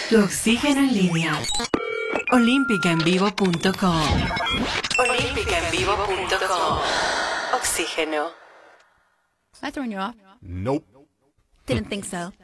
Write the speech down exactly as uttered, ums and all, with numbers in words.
Tu oxígeno en línea. olímpica en vivo punto com. olímpica en vivo punto com. Oxígeno. Am I throwing you off? Nope. Didn't think so.